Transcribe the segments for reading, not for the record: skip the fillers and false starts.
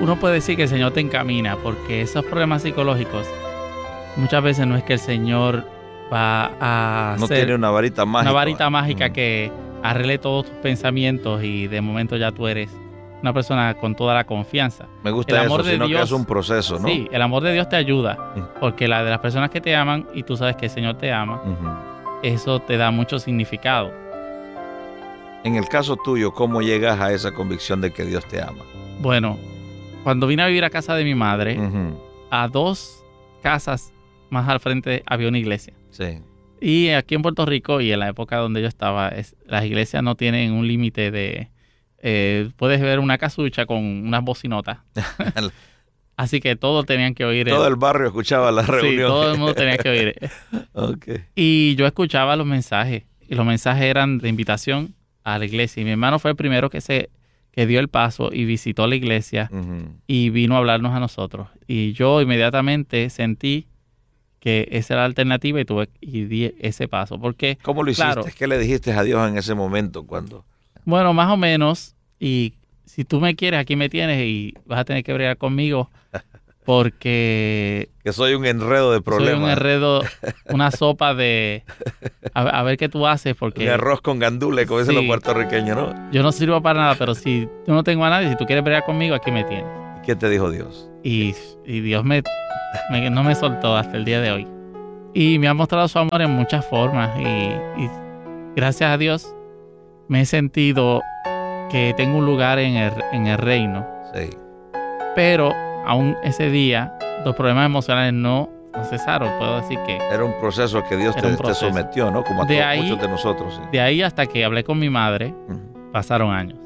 uno puede decir que el Señor te encamina, porque esos problemas psicológicos muchas veces no es que el Señor va a no hacer tiene una varita mágica. Que arregle todos tus pensamientos y de momento ya tú eres una persona con toda la confianza. Me gusta el amor eso, de sino Dios, que es un proceso, ¿no? Sí, el amor de Dios te ayuda, porque la de las personas que te aman y tú sabes que el Señor te ama, eso te da mucho significado. En el caso tuyo, ¿cómo llegas a esa convicción de que Dios te ama? Bueno, cuando vine a vivir a casa de mi madre, a 2 casas más al frente había una iglesia. Sí. Y aquí en Puerto Rico, y en la época donde yo estaba, las iglesias no tienen un límite de... puedes ver una casucha con unas bocinotas. Así que todos tenían que oír. Todo el barrio escuchaba la reunión. Sí, todo el mundo tenía que oír. Okay. Y yo escuchaba los mensajes. Y los mensajes eran de invitación a la iglesia. Y mi hermano fue el primero que dio el paso y visitó la iglesia y vino a hablarnos a nosotros. Y yo inmediatamente sentí que esa era la alternativa y di ese paso. Porque, ¿cómo lo hiciste? Claro, ¿Qué le dijiste a Dios en ese momento? Cuando... Bueno, más o menos. Y si tú me quieres, aquí me tienes y vas a tener que bregar conmigo porque... Que soy un enredo de problemas. Soy un enredo, una sopa de... A ver qué tú haces porque... Un arroz con gandules, como dicen los puertorriqueños, ¿no? Yo no sirvo para nada, pero si tú no tengo a nadie, si tú quieres bregar conmigo, aquí me tienes. ¿Qué te dijo Dios? Y Dios no me soltó hasta el día de hoy. Y me ha mostrado su amor en muchas formas y gracias a Dios me he sentido que tengo un lugar en el reino. Sí. Pero aún ese día los problemas emocionales no cesaron. Puedo decir que era un proceso que Dios te sometió, ¿no? Como a muchos de nosotros. Sí. De ahí hasta que hablé con mi madre, pasaron años.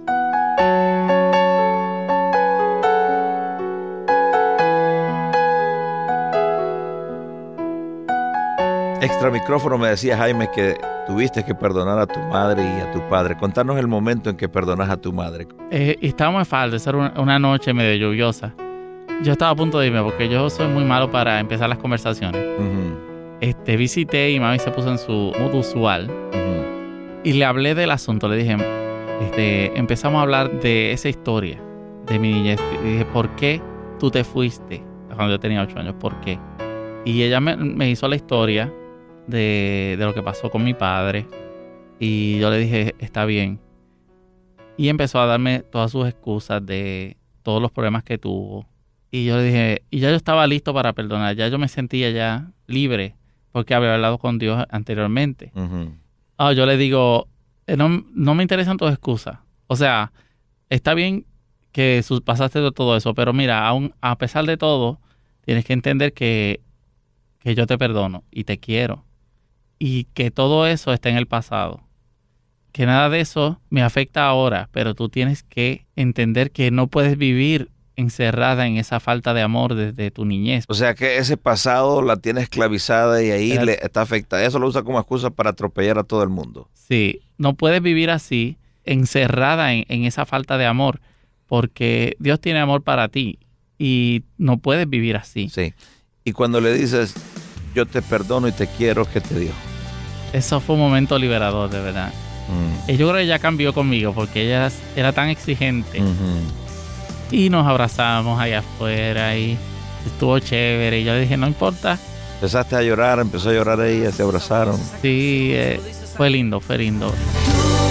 Extra micrófono me decía Jaime que tuviste que perdonar a tu madre y a tu padre. Contanos el momento en que perdonas a tu madre. Estábamos en falda, era una noche medio lluviosa. Yo estaba a punto de irme porque yo soy muy malo para empezar las conversaciones. Visité y mami se puso en su modo usual y le hablé del asunto. Le dije, empezamos a hablar de esa historia de mi niñez. Y dije, ¿por qué tú te fuiste cuando yo tenía 8 años? ¿Por qué? Y ella me hizo la historia de lo que pasó con mi padre y yo le dije, está bien. Y empezó a darme todas sus excusas de todos los problemas que tuvo. Y yo le dije, y ya yo estaba listo para perdonar, ya yo me sentía ya libre porque había hablado con Dios anteriormente. Yo le digo, no me interesan tus excusas. O sea, está bien que pasaste de todo eso, pero mira, aún a pesar de todo, tienes que entender que yo te perdono y te quiero. Y que todo eso está en el pasado. Que nada de eso me afecta ahora, pero tú tienes que entender que no puedes vivir encerrada en esa falta de amor desde tu niñez. O sea que ese pasado la tiene esclavizada y ahí le está afectada. Eso lo usa como excusa para atropellar a todo el mundo. Sí, no puedes vivir así, encerrada en esa falta de amor, porque Dios tiene amor para ti y no puedes vivir así. Sí. Y cuando le dices, yo te perdono y te quiero, ¿qué te dijo? Eso fue un momento liberador, de verdad. Y yo creo que ella cambió conmigo porque ella era tan exigente. Y nos abrazamos allá afuera y estuvo chévere. Y yo le dije, no importa. Empezaste a llorar, empezó a llorar ella, se abrazaron. Sí, fue lindo, fue lindo.